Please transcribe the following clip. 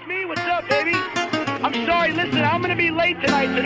it's me. What's up, baby? I'm sorry. Listen, I'm going to be late tonight.